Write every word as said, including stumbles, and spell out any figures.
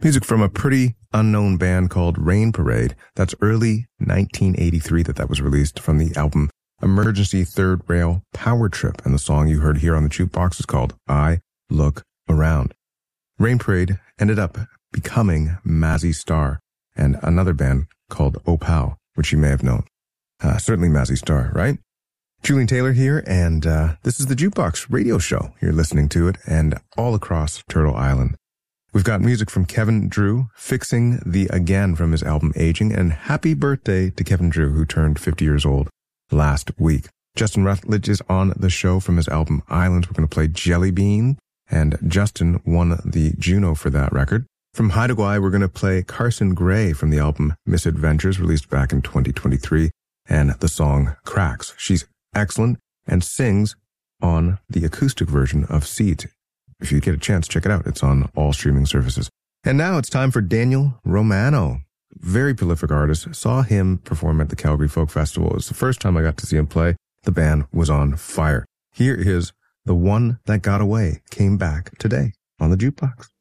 Music from a pretty unknown band called Rain Parade. That's early nineteen eighty-three that that was released from the album Emergency Third Rail Power Trip. And the song you heard here on the jukebox is called I Look Around. Rain Parade ended up becoming Mazzy Star and another band called Opal, which you may have known. Uh, certainly Mazzy Star, right? Julian Taylor here, and uh, this is the Jukebox Radio Show. You're listening to it, and all across Turtle Island. We've got music from Kevin Drew, Fixing the Again from his album Aging, and happy birthday to Kevin Drew, who turned fifty years old last week. Justin Rutledge is on the show from his album Islands. We're going to play Jelly Bean, and Justin won the Juno for that record. From Haida we're going to play Carson Gray from the album Misadventures, released back in twenty twenty-three, and the song Cracks. She's excellent and sings on the acoustic version of Seeds. If you get a chance, check it out. It's on all streaming services. And now it's time for Daniel Romano. Very prolific artist. Saw him perform at the Calgary Folk Festival. It was the first time I got to see him play. The band was on fire. Here is The One That Got Away, came back today on the Jukebox.